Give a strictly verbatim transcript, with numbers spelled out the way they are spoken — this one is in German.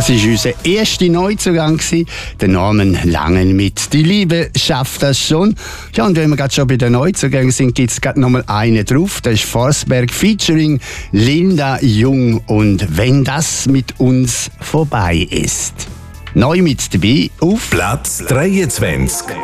Das war unser erster Neuzugang, der Norman Langen mit «Die Liebe schafft das schon». Ja, und wenn wir gerade schon bei den Neuzugängen sind, gibt es gerade noch mal einen drauf. Das ist Forsberg featuring Linda Jung und «Wenn das mit uns vorbei ist». Neu mit dabei auf Platz dreiundzwanzig.